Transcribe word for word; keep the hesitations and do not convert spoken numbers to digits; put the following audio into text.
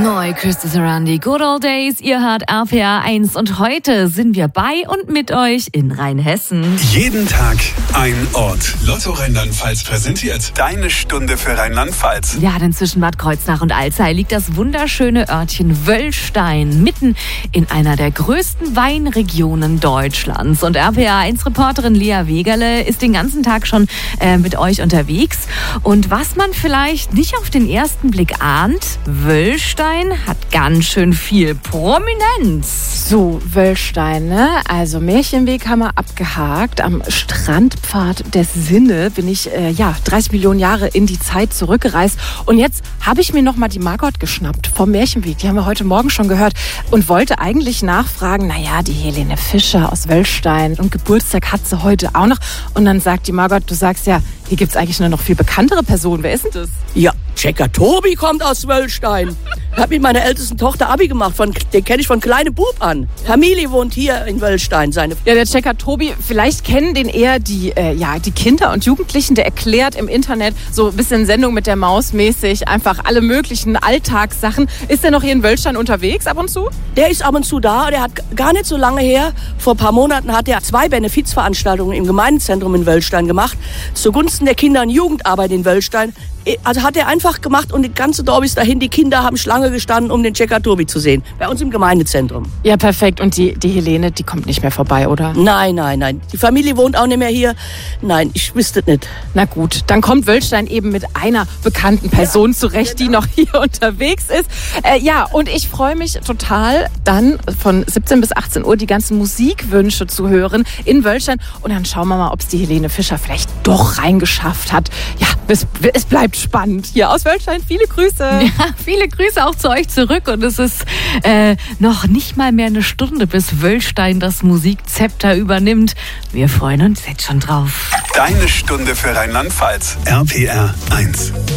Neu, Christus around the good old days. Ihr hört R P R eins und heute sind wir bei und mit euch in Rheinhessen. Jeden Tag ein Ort. Lotto Rheinland-Pfalz präsentiert deine Stunde für Rheinland-Pfalz. Ja, denn zwischen Bad Kreuznach und Alzey liegt das wunderschöne Örtchen Wöllstein, mitten in einer der größten Weinregionen Deutschlands. Und R P R eins Reporterin Lea Wegerle ist den ganzen Tag schon äh, mit euch unterwegs. Und was man vielleicht nicht auf den ersten Blick ahnt, Wöllstein hat ganz schön viel Prominenz. So, Wöllstein, ne? Also Märchenweg haben wir abgehakt. Am Strandpfad der Sinne bin ich äh, ja dreißig Millionen Jahre in die Zeit zurückgereist. Und jetzt habe ich mir noch mal die Margot geschnappt vom Märchenweg. Die haben wir heute Morgen schon gehört. Und wollte eigentlich nachfragen, naja, die Helene Fischer aus Wöllstein und Geburtstag hat sie heute auch noch. Und dann sagt die Margot, du sagst ja, hier gibt es eigentlich eine noch viel bekanntere Person. Wer ist denn das? Ja, Checker Tobi kommt aus Wöllstein. Ich habe mit meiner ältesten Tochter Abi gemacht. Von, den kenne ich von kleinem Bub an. Familie wohnt hier in Wöllstein. Seine ja, der Checker Tobi, vielleicht kennen den eher die, äh, ja, die Kinder und Jugendlichen. Der erklärt im Internet so ein bisschen Sendung mit der Maus mäßig einfach alle möglichen Alltagssachen. Ist der noch hier in Wöllstein unterwegs ab und zu? Der ist ab und zu da. Der hat gar nicht so lange her, vor ein paar Monaten, hat er zwei Benefizveranstaltungen im Gemeindezentrum in Wöllstein gemacht. Zugunsten der Kinder- und Jugendarbeit in Wöllstein. Also hat er einfach gemacht und die ganze Dorf ist dahin. Die Kinder haben Schlange gestanden, um den Checker Tobi zu sehen. Bei uns im Gemeindezentrum. Ja, perfekt. Und die, die Helene, die kommt nicht mehr vorbei, oder? Nein, nein, nein. Die Familie wohnt auch nicht mehr hier. Nein, ich wüsste nicht. Na gut, dann kommt Wöllstein eben mit einer bekannten Person ja, zurecht, genau, die noch hier unterwegs ist. Äh, ja, und ich freue mich total, dann von siebzehn bis achtzehn Uhr die ganzen Musikwünsche zu hören in Wöllstein. Und dann schauen wir mal, ob es die Helene Fischer vielleicht doch reingeschafft hat. Ja, es, es bleibt spannend. Hier aus Wöllstein, viele Grüße. Ja, viele Grüße auch zu euch zurück. Und es ist äh, noch nicht mal mehr eine Stunde, bis Wöllstein das Musikzepter übernimmt. Wir freuen uns jetzt schon drauf. Deine Stunde für Rheinland-Pfalz. R P R eins.